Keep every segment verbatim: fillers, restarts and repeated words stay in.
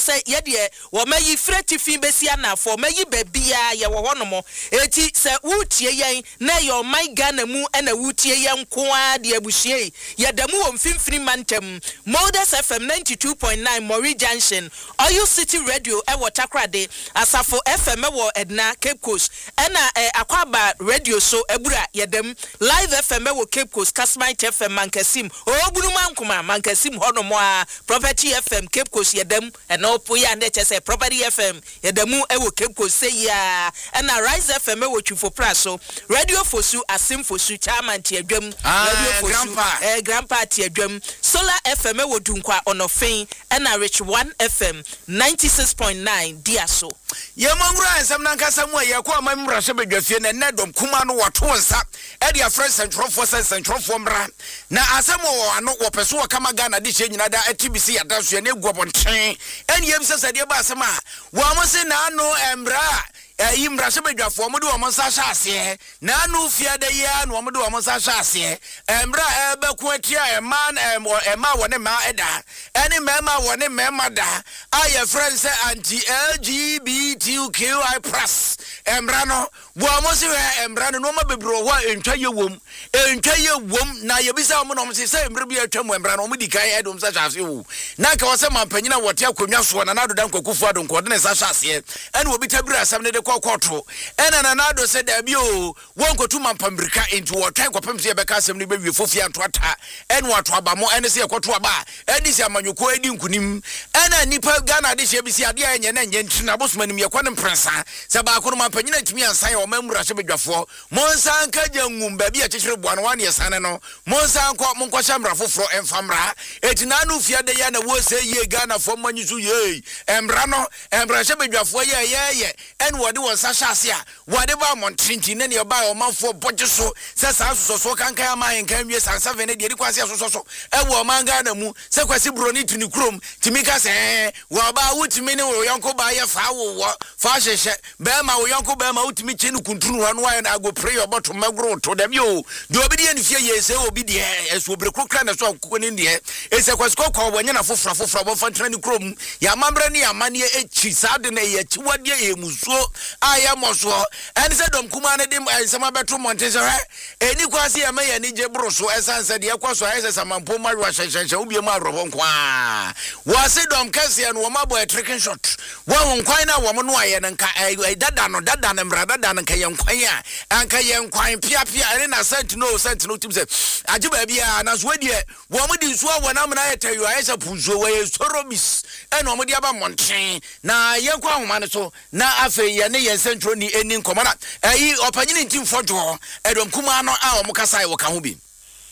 say yede wo mayi freti fin besia na for mayi babia ye wo honomo eti se wutie yen na your my Ghana mu na wutie yen ko a de abuhie yedam wo mfimfini mantem Modus F M ninety-two point nine Mori Junction Oyo City Radio e wo Takrade Asafo F M e wo Edna Cape Coast ena eh, Akwaba Radio so ebura yedam Live F M e wo Cape Coast Kasmite F M Mankasim obunu mankuma Mankasim honomo a Property F M Cape Coast yedam eno poya nde chese Property F M yedamu e wo Cape Coast say ya ena Rise F M e wo Twifo Praso Radio Fosu Asim Fosu Chairman ti adwam Radio Fosu eh grandpa ti adwam Solar F M e wo Dunkwa Onofin ena Rich one F M ninety-six point nine Diaso ye mongro ensem na nkasa mu ye kwa mamra hye bedwafie na nedom kuma no wato nsa e dia fresh central force central formra na asem wo ano wo peso wo kama Ghana de hye nyina da atibisi ya da so na egwobonten eni yem sese de ba asem a wo mo se na ano emra eh imra hye bedwafo mo de wo mo sa hye ase na anu fia de ya no mo de wo mo sa hye ase emra e be ko atia e man e ma wo ne ma eda eni mema wo ne mema da aye friends anti L G B T Q I plus emra no wo mo se emra no ma bebro ho entwa ye wom entwa ye wom na ye bisa mo no mo se se emra bi atwa mo emra no mo di kan edom sa hye ase wo na ka wo se mampanyina wote akonwa so na nado dan kwakufu adon ko de ne sa hye ase eni obi tabira asam ne de kokoto ena na nado se da bi o won kotu mampambrika enti wo twan kopem se be ka asam ne be wie fofia nto ata eni wato abamo eni se ekoto aba eni se amanyuko edi nkunim ena nipa Ghana de hye bi se ade anye na nye ntina bosomanim ye kwa ne prensa se ba ko mampanyina timi ansan o mamura hye bedwafo monsan ka jangum ba bi a kyekere boano wan ye sane no monsan ko monko shamra foforo enfamra etina no fia de ya na wo se ye Ghana fo manyisu ye emra no emra hye bedwafo ye ye ye eni wode won sa hyase a wode ba montrinti ne ne ba o manfo boje so se sa soso kankan aman kan wie san seven ne de di kwase soso e wo man Ghana mu se kwase broni tuni krom timi ka se wo ba wutimi ne wo yonko ba ye fa wo fa hyehye be ma wo yonko be ma wutimi chenu kuntunu ho no aye na go pray oboto magro to dem yo de obi de nfie ye se obi de eso brekro kra na so akoko ne de e se kwase kokko wo nya na fofra fofra bo fa ntena ne krom ya mambre ne ya mane echi sade na ye chi wade ye musuo aya moso en se dom kuma ne dem ensema beto monte se he eni kwase ya me ye ni je broso esanse de kwaso aye se samampo mawa hyehyehye obi mu arobon kwa wo se dom kase no ma boy tricking shot wo nkwan na wo no aye nka dada no dada na mra dada na nka ye nkwan a anka ye nkwan pia pia ene na sent no sent no tim se age ba bia na so wadie wo mo di so wo na mna ye tayo aye se punzo wo ye sorobis ene wo mo di aba monten na ye nkwa homa ne so na afa ye ne ye central ni eni nkomana ayi opanyini ntim fojo edom kuma no a wo mo kasa wo ka ho bi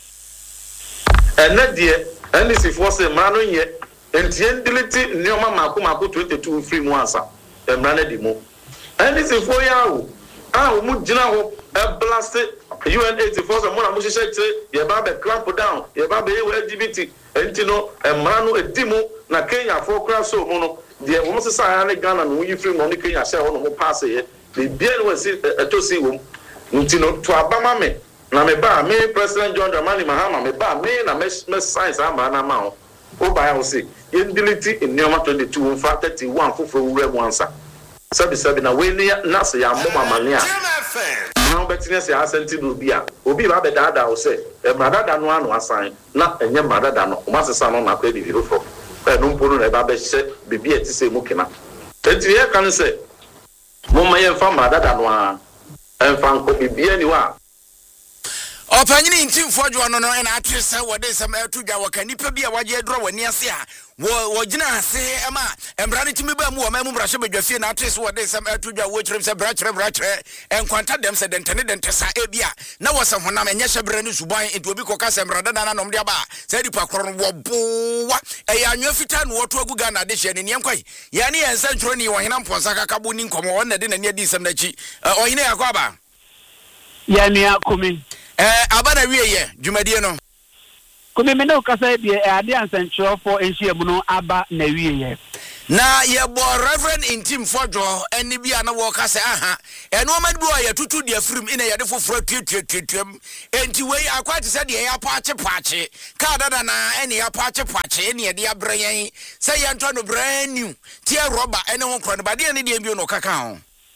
ene de ene si force ma no ye entien diliti nioma mako mako twenty-two free mu ansa emra na di mu ene si fo ya wo a wo mu gina ho e blast U N eighty-four so mo na mo hyehyɛ kire ye ba be clamp down ye ba be L G B T enti no emra no edi mu na Kenya fo kra so mu no de wo mo sesa ya ne Ghana no yi free mu no Kenya hye ho no mo pass ye be bia no si etosi wo enti no to abama me na me ba me President John Dramani Mahama me ba me na me me science ama na ma ho o ba ya ho se indility in Neoma twenty-two fa thirty-one foforo wura mu ansa sabi sabi na we na se ya mo mama ne a na betine se asenti do bia obi ba be dada o se e madada no anu asan na enye madada no o masesa no na kwa bibi foforo e no mpo no na ba be hye bibi eti se mu kena enti ye kan se mo ma ye fa madada no a enfa nko bibi ani wa opanyini ntim fojo no no na atrese wode sem atudwa wakanipa bia waje dro wani ase a wo gina ase ema emra ne timi ba mu wo mamu brahye badwafie na atrese wode sem atudwa wo kyerem se brachre brachre enkwanta dem se dentene dentesa ebia na wo se honam enye hyebre ne suban enti obi koka se mrada na nom de aba se di pakoro wo bowa e ya anwa fita no woto agu Ghana de hye ne ne enkwai ya ne yensa ntro ni wo hena mponsa kakabo ni nkomo won na de na ne di sem na chi oyine yakoba ya ne akumi eh abana wieye dwumadie no kumi me no kasa bie ade ansanchiro for enhia mu no aba na wieye na ye bo Reverend Intim Fojo eni bia na wo ka se aha eno ma bi o ye tutu de afrim ina ye de foforo tutututuam enti wei akwa te se de ya paache paache ka dada na eni ya paache paache eni ye de abreyen se ye nto no brand new tie roba ene ho kro no ba de ne de bi no kaka ho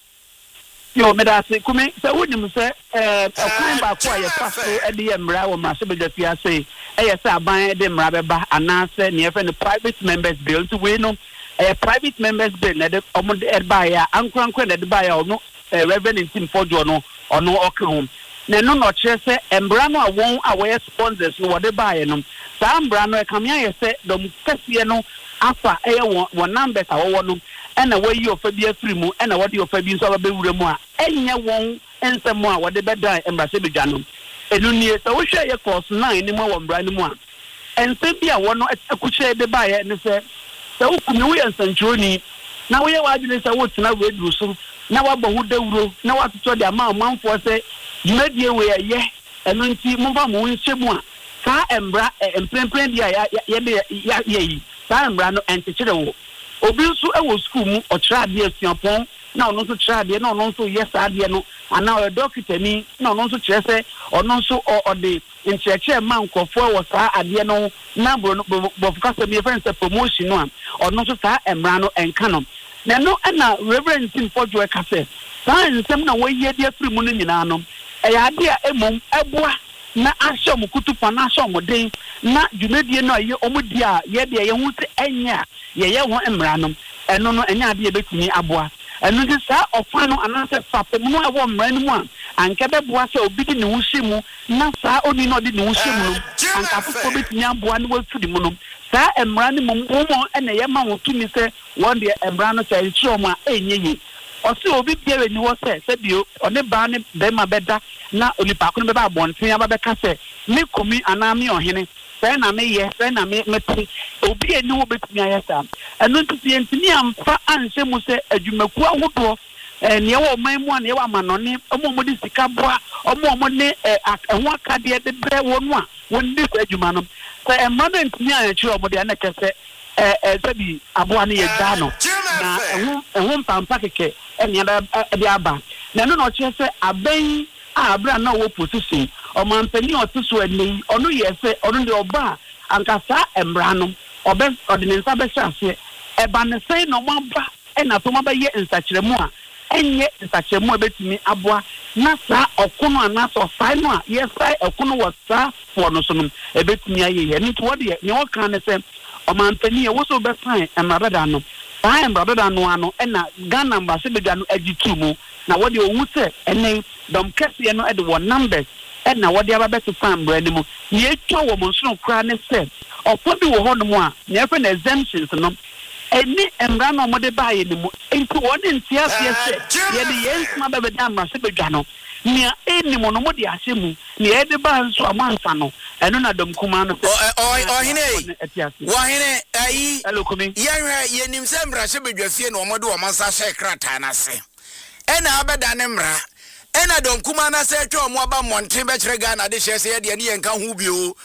yo me da se kumi se wonim se eh akwan ba kwa ye fa so e de ye mra wo ma se be jafia se e ye se aban de mra beba anase ne ye fe ne private members bill to we no a private members bill na de omo de ba ya ankwankwa na de ba ya ono Reverend Intim Fojo no ono okehom na no no kire se embra no awon awe sponsors no de ba ya no sa embra no e kamia ye se dom kase no afa e won numbers awo no ena we yi ofa bi afiri mu ena wo de ofa bi nso ba wura mu a enya won ensem a wo de beda embra se bedwa no enu nie se wo hwe ye course nine ni mu wo embra ni mu a ensem bi a wo no akuche de ba ya ne se se wo kumi wo yansanchoni na wo ye wadwene se wo tena we duru so na wabɔ ho dawuro na watoto de ama amanfo se dwumadie we ye enu nti momfa mo nhyemu a saa embra emprempren dia ya ye ya yi saa embra no entekere wo obi nso e wo school mu ɔkyerɛ ade asuapɔn na ɔno nso kyerɛ ade na ɔno nso yɛ saa ade no ana ɔyɛ doctor ni na ɔno nso kyerɛ sɛ ɔno nso ɔde nkyerɛkyerɛ ma nkɔfoɔ wɔ saa ade no na bɔfoka sɛ me friend sɛ promotion no a ɔno nso saa embra no enka no na no ana Reverend Intim Fojo e ka sɛ saa nsɛm na wɔyɛ de afiri mu no nyinaa no ɛyɛ ade a emom ɛboa na ahyɛ mo kutupa na ahyɛ mo den na dwumadie no ayɛ ɔmo di a yɛ de yɛ ho sɛ ɛnyɛ a yɛyɛ ho mmara no ɛno no ɛnyɛ ade yɛbɛtumi aboa ɛno de saa ɔfa no anaasɛ fapem no ɛwɔ mmara no mu a anka bɛboa sɛ obi de ne ho hyɛ mu na saa oni no de ne ho hyɛ mu no anka foforɔ bɛtumi aboa ne wafiri mu no saa mmara no mu mmom ɛna yɛma wo tumi sɛ wɔn deɛ mmara no sɛ ɛkyerɛ ɔmo a ɛnyɛ yie ɔsɛ obi biara ni wɔ sɛ sɛ bio ɔne baa ne bɛrima bɛda na onipa ko no bɛba abɔnten aba bɛka sɛ me komi anaa me ɔhene sɛ na meyɛ sɛ na me mete obi ani wo bɛtumi ayɛ saa ɛno nti sɛ yɛntumi amfa anhyɛ mu sɛ adwumakuo ahodoɔ neɛ wɔ ɔman mu a neɛ wɔ amanɔne ɔmo ɔmo de sika boa ɔmo ɔmo ne ɛho akadeɛ de brɛ wɔn a wɔn de saa adwuma no sɛ mmara no ntumi ayɛkyerɛ ɔmo deɛ na kɛ sɛ ɛɛ sɛbi aboa no yɛ daa no na ɛho ɛho mpampa kɛkɛ ɛnea ɛde aba na ɛno na ɔkyerɛ sɛ abɛn a abira na wɔ position ɔmampani ɔte so ɛnɛ ɔno yɛ sɛ ɔno deɛ ɔba a anka saa mmara no ɔbɛ ɔde ne nsa bɛhyɛ aseɛ ɛba ne sɛn na ɔmo aba ɛna so ɔmo abɛyɛ nsakyerɛmu a ɛnyɛ nsakyerɛmu a bɛtumi aboa na saa ɔkono anaasɛ ɔsae no a yɛsae ɔkono wɔ saa foɔ no so no ɛbɛtumi ayɛ yɛ ne nti wɔde yɛ nea ɔka ne sɛ ɔmampani yɛ wɔ so bɛsan mmara dada no saa mmara dada no ano ɛna Ghana mbase bedwa no agye tu mu na wɔde owu sɛ ɛnɛ dɔm kɛseɛ no ɛde wɔ numbers ɛna wɔde aba bɛto fan mbra ne mu ne etwa wɔ mo nsono kora ne sɛ ɔpɔ bi wɔ hɔ no mu a ne yɛfɛ na exemptions no ɛni mmara no ɔmode baayɛ ne mu nti wɔde ntia aseɛ sɛ yɛde yɛn nsoma bɛbɛda mbase bedwa no nea ɛni mo no mo de ahyɛ mu nea yɛde ba nso amansa no ɛno na dɔm kuma no sɛ ɔhene wɔhene ayi yɛhwɛ yɛnim sɛ mmarahyɛ bedwa fie na ɔmode ɔmansa hyɛ krataa no ase ɛna abɛda ne mmara ɛna dɔm kuma na sɛ twɛ ɔmo aba mmɔnten bɛkyerɛ Ghana de hyɛ sɛ yɛdeɛ ne yɛnka ho bio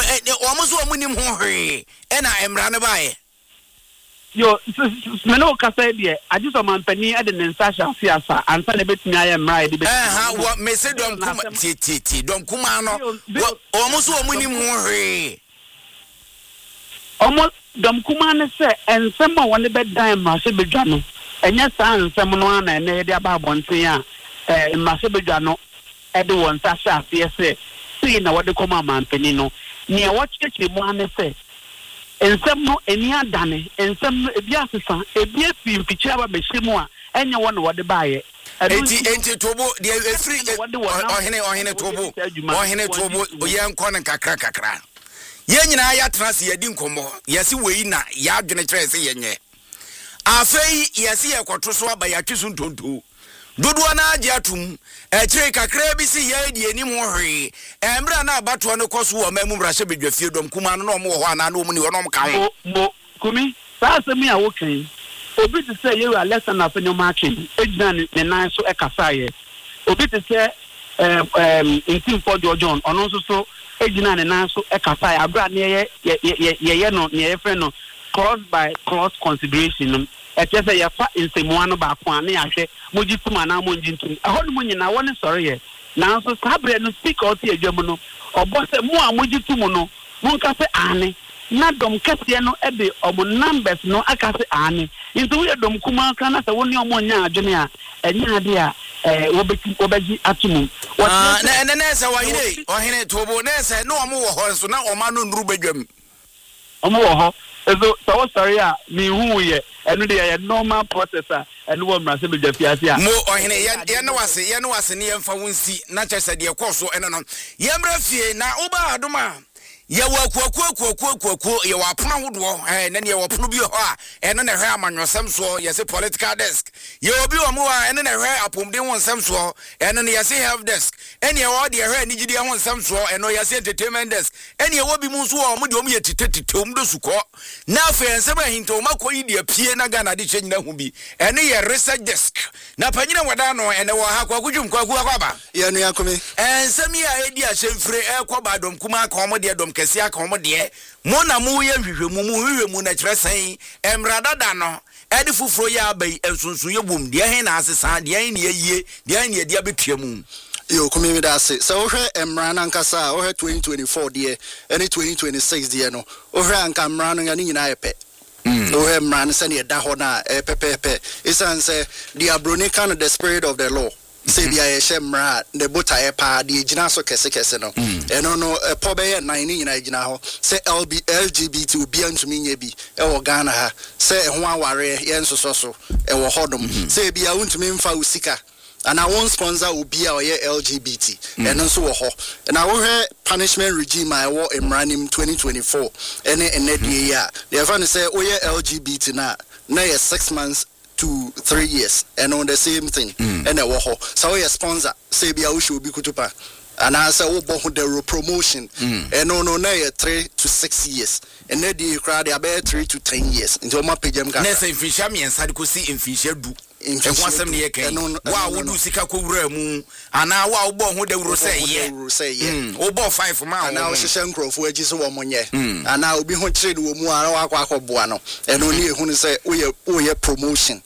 ɔmo so ɔmo nim ho hwee ɛna mmara no baayɛ yo me no ka say de agye so mampani ade ne nsa hya fiasa ansa na betumi ayɛ mmara ede betumi eh ha wo me se dɔm kuma ti ti ti dɔm kuma no ɔmo so ɔmo nim ho hwee ɔmo dɔm kuma ne sɛ ensɛm a wɔne bɛdan mmara se bedwa no ɛnyɛ saa nsɛm no ana na yɛde aba abɔnten a eh mmara se bedwa no ɛde wɔn nsa hya afiɛ sɛ sei na wɔde kɔma mampani no nea wɔkyerɛkyerɛ mu ane sɛ ensem no eni adane ensem no ebi asesa ebi afi mfikyia aba behyɛ mu a enye wɔ no wɔde baayɛ enti enti tobo de efiri ɔhene ɔhene tobo ɔhene tobo yɛn kɔ ne kakra kakra yɛn nyinaa ya trase yɛdi nkɔmmɔ yɛsi wei na yɛadwene kyerɛ sɛ yɛnyɛ afei yɛsi yɛkɔto so aba yɛatwe so ntonto dodoɔ na agye atum ɛkyerɛ kakra bi si yɛ di anim ho hwee ɛmbra na abatoɔ no kɔ so wɔ mamu mmarahyɛ bedwa fie dɔm kuma no na ɔmo wɔ hɔ ana na ɔmo ni ɔnom ka ho mo kumi saa asɛm yi a wokan obi te sɛ yɛwura Alexander Afenyo Akin egyina ne nan so ɛkasaeɛ obi te sɛ ɛɛm ɛɛm Intim Fojo John ɔno nso so egyina ne nan so ɛkasaeɛ abra ne yɛ yɛ yɛ no ne yɛ frɛ no clause by clause consideration. It just a yafa in Semuano Bakwane, I say, Mujituma, Monjin. I hold money now, one is sorry. Now, so Sabre no speak out here, Germano, or Boss Mua Mujitumuno, Monkase Anne, not Dom Cassiano Ebbe, or numbers, no Akase Anne. Into your Dom Kumakana, the one your monia, Junior, and Yadia, Obeji Atumu. Ah, and then as a Wahine, or Hine Tobo, Nessa, no more horse, so now Omanu Rubegum. Omo so so sorry ah me hu ye enu de ye normal processor enu wo mra se be jafiase ah mo ohene ye no wase ye no wase ne yemfa wonsi na chese de koso eno no yemra fie na uba adoma ye wa kwakwakwakwakwakwakwo ye wa pona hodo eh na ne ye wa pono bi ho a eno na hwe amanyosem so ye se political desk ye obi wo mo a eno na hwe apomden wonsem so eno ne ye se health desk ene ye wo de hwe ni gidi wonsem so eno ye se entertainment desk ene ye wo bi mu so o mo de o mo ye titetetom do suko na afa ensem ahinto makoyi de apie na Ghana de chenyi na hu bi ene ye research desk na panyina wada no ene wo ha kwa kudwum kwa kwa kwaba ye no yakomi ensem ya edi a hemfre e kwa dom kuma ka omo de dom kese aka omo de mo na mo ye hwehwemu mu hwehwemu na kyeresen emrada da no edi fufuro ya abai ensunsun ye bom de he na asesa de he ne yie de he ne de abetuamu yo komi mi da se so hwe emrana nkasa o hwe twenty twenty-four de any twenty twenty-six de no o hwe anka emrana ya ni nyina yepe o hwe emrana se ne da ho na e pepepe isan se the abroni kind the spirit of the law say bia ye shemra the bota e pa de gina so kese kese no eno no po be ye nine ni nyina gina ho say L G B T obi antumi nya bi e wo Ghana ha say ho aware ye nsoso so e wo hodom say bia untumi mfa usika and I won't sponsor obi a ye L G B T eno so wo ho na wo hwe punishment regime I wo emranim twenty twenty-four ene ene de ya the fan say wo ye L G B T na na ye six months to three years and on the same thing and a wo so we sponsor say bia wo should be kutupa and I say wo bo the promotion and no no na three to six years and na the crowd about three to ten years into my pagem ga na say fisha me ensa de ko si mfisha du e ho asem ne ye kan wa wo du sika ko wura mu ana wa wo bo ho da wuro say ye wo bo five ma na wo hye nkrofo agi so wo monye ana obi ho kire de wo mu ara wa akwa akọboa no e no ne ehunu say wo ye wo ye promotion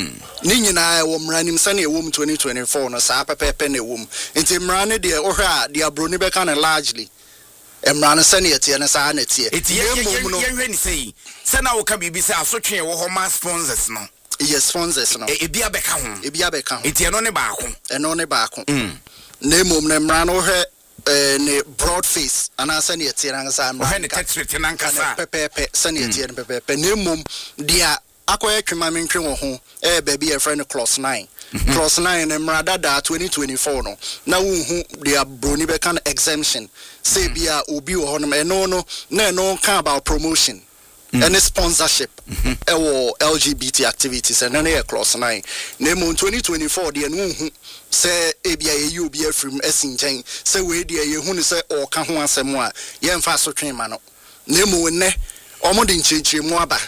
ni nyina wo mranim sane e wo twenty twenty-four no sa pepepe na wo nti mrane de wo hwa de abroni be kan largely emrane sane etie ne sa na tie etie ye hwe ni sei se na wo ka bibi se asotwe wo ho ma sponsors no yes sponsors no e bia beka ho e bia beka ho etie no ne ba ko eno ne ba ko na mom na mrane wo hwe eh ne broad face ana sane etie na sa mrane ne text written na nkasa pepepe sane etie ne pepepe na mom dia akoye twema mentwe wo ho eh baby e friend class nine class nine na mrada da twenty twenty-four no na wo hu dia broni be kan exemption say bia obi wo ho no no no na no kan about promotion and sponsorship e wo L G B T activities and na class nine na mo twenty twenty-four dia no hu say e bia ye obi afrim asinchen say we dia ye hu ne say o ka ho asem a ye mfa so twema no na mo ne omo de nchechire mu aba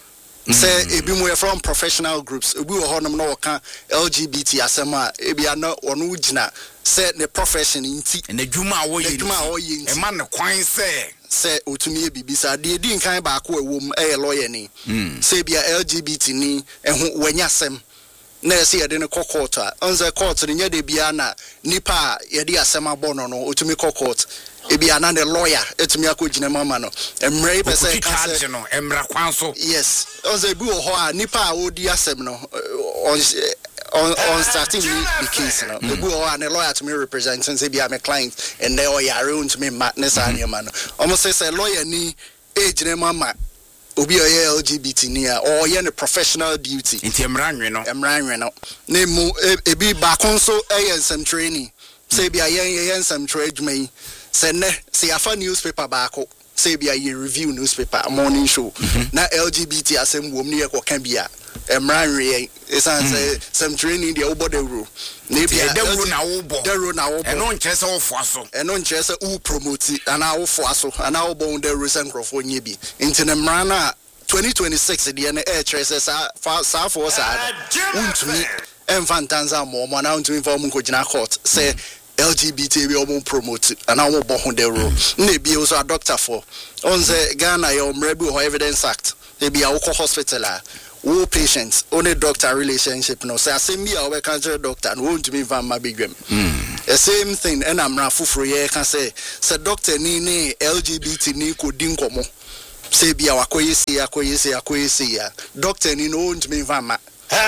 say ebi mo from professional groups obi wo honom na woka L G B T asema ebi ana ono gina say the profession inti na dwuma wo yi dwuma wo yi e ma ne kwan say say otumi ebibisa de di nkan ba ko ewom e lawyer ni say bia L G B T ni ehu wanya asem na say ye de ne court a onze court ni nya de bia na nipa ye de asem abono no otumi court ebi ana the lawyer etumi akogina mama no emre be say charge no emra kwan so yes onze bi wo ho a nipa a odi asem no on on on starting the case no ebi wo a the lawyer to me representing say be my client and they all yare to me madness anya man almost say say lawyer ni age ne mama obi o L G B T ni a or ye ne professional duty inti emra nwe no emra nwe no na mu ebi ba kon so e yen training say be yen yen some trade me say ne say afa newspaper baako say bia ye review newspaper morning show na L G B T asem wom ne yekoka bia emran re esan say some training the obode ru na bia the ru na wo bo the ru na wo bo eno nche se wo fo aso eno nche se wo promote ana wo fo aso ana wo bo the ru sankrofo nye bi nti ne mran na twenty twenty-six de na e chere se sa sa fo sa untumi enfantanza mo mo na untumi fo mo ko gina court say L G B T we omo promote and I bo ho de ro na bi also a doctor for on say Ghana your mrebu ho evidence act ebi a wokɔ hospital a wo patients only doctor relationship no say asem bi a we kan tell doctor no won't me van ma bedwam the same thing and amra fufuro ye kan say say doctor ni ni L G B T ni ko din komo say bi a wakoyesi akoyesi akoyesi ya doctor ni no won't me van ma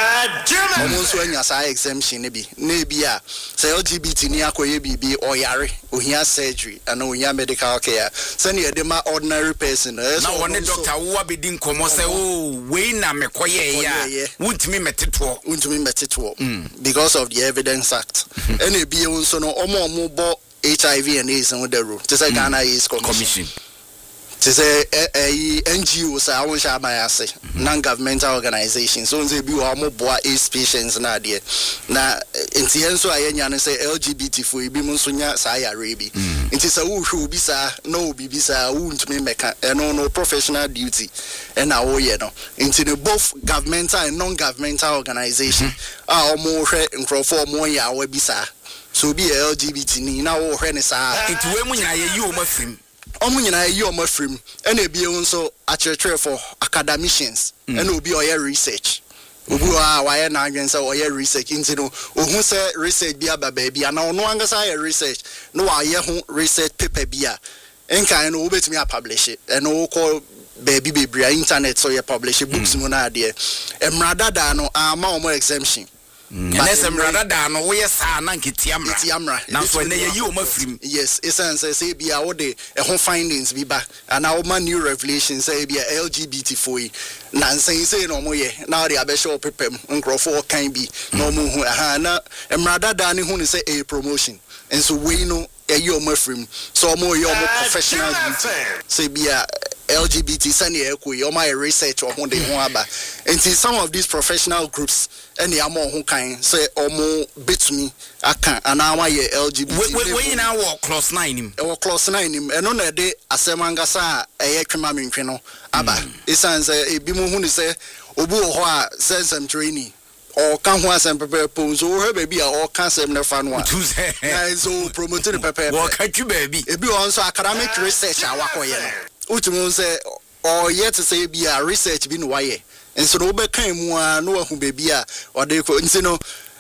almost when you say exemption ne bi ne bi a say L G B T ni akoye bibi oyare ohia surgery and ohia medical care send you dem ordinary person na one doctor wo abedi nkomo say oh we na mekoye ya wuntimi meteto wuntimi meteto because of the Evidence Act and e bi nso no omo omo bo H I V and AIDS on the road to say Ghana AIDS Commission to say a N G Os I won't share my assay non-governmental organizations so they be more boy AIDS patients na there na inti enso ayenya say L G B T for ibi munsunya sa ya rebi inti sa wo hwe obi sa no obi bi sa wuntumi meka no no professional duty and na wo ye no inti the both governmental and non-governmental organization ah omo hwe nkrofo omo ya wa bi sa so be L G B T ni na wo hwe ne sa inti we mu nyina ye yi o mafrim omu nyina ye o mafrim and e bie nso akyerɛkyerɛ for academicians and obi oye research obi wa wa na adwen sɛ oye research into no ohun sɛ research bi aba ba bia na ono angasa ye research no wa ye ho research paper bia enkan no obetumi a publish it and o call baby baby internet so ye publish books mu na ade emrada da no ama omo exemption Yes, I'm rather than we sa na nkitiamra. Nkitiamra. Na so na ye yi o mafrim. Yes, essence say be a what the whole findings be ba. And our man new revelations say be a L G B T for yi. Na say say no mo ye. Now they abesho pepem nkrofo kan bi. No mo hu aha na emrada da ne hu ne say a promotion. And so we know a yo mafrim. So mo yo mo professional duty. Say be a L G B T sani eko yo my research or who they ho aba. And some of these professional groups and the amount who can say omo betumi aka anawa ye L G B T we we na wo class nine him e class nine him eno na de asemangasa eye twema mentwe no aba isan say ebi mu hu ni say obi wo ho a sensem training or kan ho asem pepe pon so ho baby a or kan sem na fa no a na so promote the pepe wo ka twi baby ebi won so academic research a wakoye no utumu say or yet to say be a research bi no waye enso no be kan mu a no ahu baby a ode ko nti no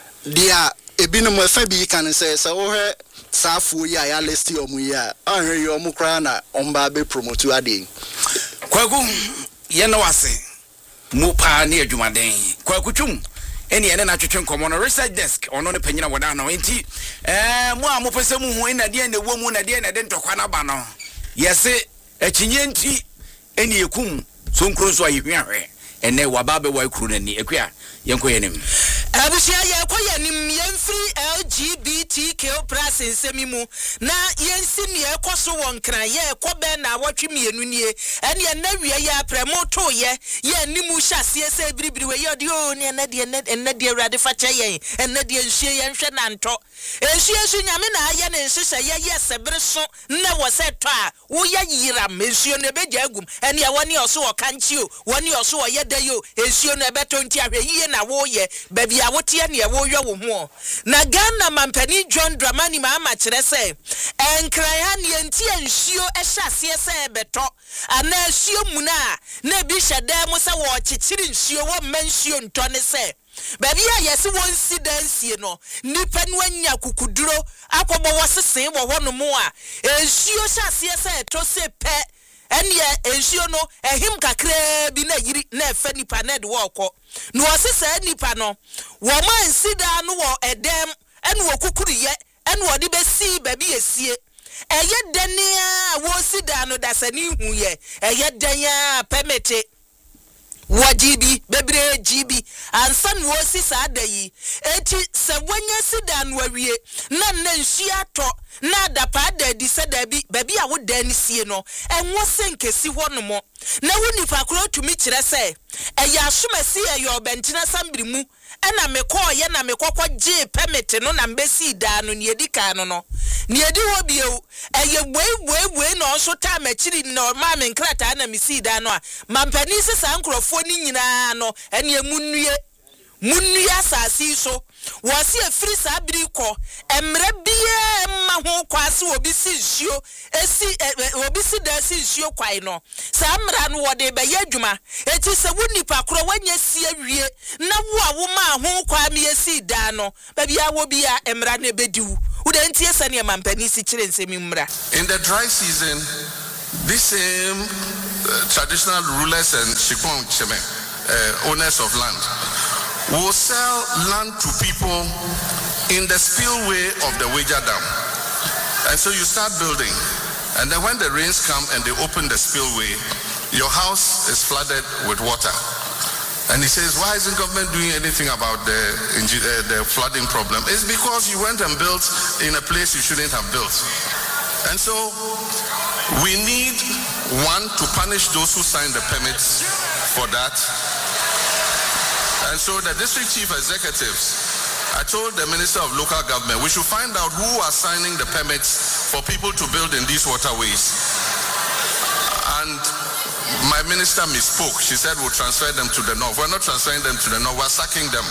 dia ebi no mo fa bi kan say say wo he safu ya ya list omu ya anhwe yo mu kra na omba be promote ade kwaku ye no wase mu pa ne adwumaden kwaku twum eni ene na twetwe nkomo no research desk ono ne panyina woda no enti eh mu a mo pese mu hu na de na wo mu na de na de ntokwa na ba no yese akinye nti eni ekum so nkro so ayehwe ene wababe wa kru nani ekua yenko yenim abusia ye koyenim yemfiri L G B T Q plus nsemimu na yensi ne ekoso wonkran ye kobe na awotwe mienu nie ene ye na wie ye apremoto ye ye nimu hyase se biribiri we ye de o ne na de ene de awrade fa kye yen ene de nhye ye nhwe nanto ehye su nyame na aye ne nhyehyɛ ye ye sebere so na wo se to a wo ye yira mensuo ne beja agum ene ye woni oso wo kanchi o woni oso wo ye da yo ehye no ebeto nti ahwe yiye na wo ye baby a wotie ne wo hwe wo ho na Ghana mampani John Dramani ma ama kire se enkran ha ne nti ensuo ehyase se ebeto ana ensuo mu na na bi hyeda mu se wo kyekyiri ensuo wo mansuo nto ne se baby a yesi won sidansie no nipa no anya kukuduro akobo wo sesen wo ho no mu a ensuo hyase se eto se pe ene ensuo no ehim kakra bi na yiri na efa nipa na de wo kɔ no osesa nipa no wo man sida no wo edem ene wo kukuriye ene wo de besi ba bi esie eye dania wo sida no dasani hu ye eye dania permit wo G B bebre G B ansan wo sisa adayi eti se wonya sida no awie na na nsuo atɔ na da pa da di se da bi baby a wo da ni sie no enwo senkesi ho no mo na wo nipa kro tumi kire se eya asomasi eya obentina sambiri mu ena me ko ye na me kokɔ gye permit no na mbesi da no ne edika no no ne edi ho bieu eye boi no so ta machiri no ma me nkrata na me si da no a mampani sesa nkrofo ni nyina no ene emu nnue munua asase so wasi efiri sabiri ko emre bia ma ho kwase obi si nsuo esi obi si da si nsuo kwai no sa mra no wode be ye adwuma eti se wunipa kro wanya si awie na wo a wo ma ho kwa me esi da no ba bia wo bia emra na bediwu ude ntie sane mampani si kire nsemi mra. In the dry season, these same uh, traditional rulers and Shikon Cheme, uh, owners of land, will sell land to people in the spillway of the Weja Dam. And so you start building. And then when the rains come and they open the spillway, your house is flooded with water. And he says, why isn't government doing anything about the, uh, the flooding problem? It's because you went and built in a place you shouldn't have built. And so we need, one, to punish those who sign the permits for that. And so the district chief executives, I told the Minister of Local Government, we should find out who are signing the permits for people to build in these waterways. And my minister misspoke. She said we'll transfer them to the north. We're not transferring them to the north, we're sacking them.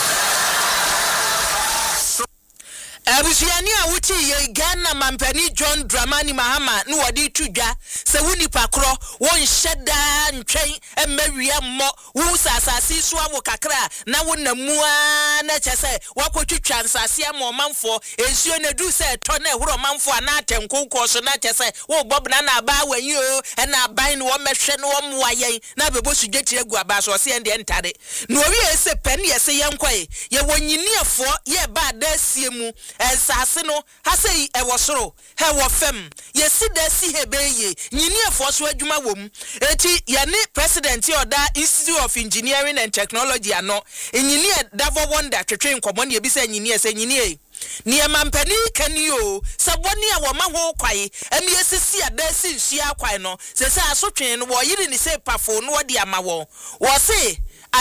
Abusiani a wuti ye Ghana mampani John Dramani Mahama no wadi tudwa se wuni pakro won hyeda ntwen emawia mo wu sasasi so awo kakra na wona mua na chese wakotwitwa nsase am omanfo ensuo na du se to na ehuro manfo ana atenkonko so na chese wo bobna na aba wanyi o na aban no mehwe no mo ayen na bebosu dwetire gu aba so se ende ntade no wi ese pen ye se yenkwae ye wonyiniefo ye ba da siemu ensase no hasei ewo soro he wo fem yesi da si hebeye nyini efo so adwuma wom eti ye ne president oda Institute of Engineering and Technology ano nyini davo wonder twetwe nkomo ne ebisa nyini ese nyini e ne mampani kanio saboni a wo ma ho kwae emi esisi ada si nsia kwae no se se asotwen no wo yiri ni se pafo no wo de ama wo wo se